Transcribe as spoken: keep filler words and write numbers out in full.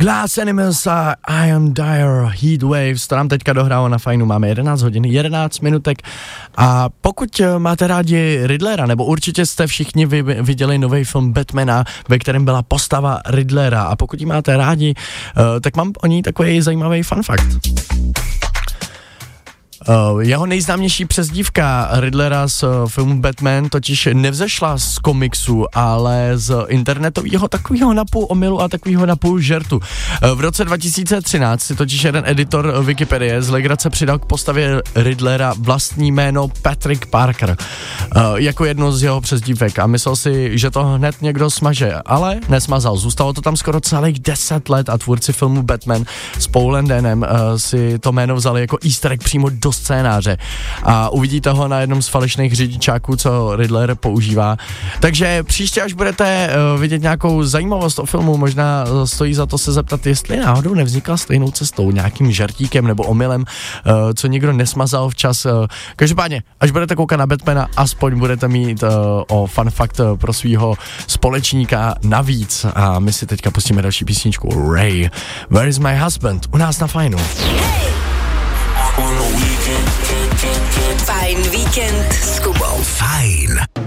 Glass Animals a I Am Dire Heat Waves, to nám teďka dohrálo na Fajnu, máme jedenáct hodin, jedenáct minutek a pokud máte rádi Riddlera, nebo určitě jste všichni vy, viděli nový film Batmana, ve kterém byla postava Riddlera a pokud ji máte rádi, tak mám o ní takový zajímavý fun fact. Uh, jeho nejznámější přezdívka Riddlera z uh, filmu Batman totiž nevzešla z komiksu, ale z internetového takového napůl omylu a takového napůl žertu. Uh, v roce dva tisíce třináct si totiž jeden editor Wikipedie z legrace přidal k postavě Riddlera vlastní jméno Patrick Parker uh, jako jedno z jeho přezdívek a myslel si, že to hned někdo smaže, ale nesmazal. Zůstalo to tam skoro celých deset let a tvůrci filmu Batman s Paulem Danem uh, si to jméno vzali jako easter egg přímo do scénáře a uvidíte ho na jednom z falešných řidičáků, co Riddler používá. Takže příště, až budete uh, vidět nějakou zajímavost o filmu, možná uh, stojí za to se zeptat, jestli náhodou nevznikla stejnou cestou, nějakým žertíkem nebo omylem, uh, co nikdo nesmazal včas. Uh, každopádně, až budete koukat na Batmana, aspoň budete mít uh, o fun fact uh, pro svýho společníka navíc. A my si teďka pustíme další písničku Ray. Where is my husband? U nás na Fajnu. Fajn víkend s Kubou. Fajn.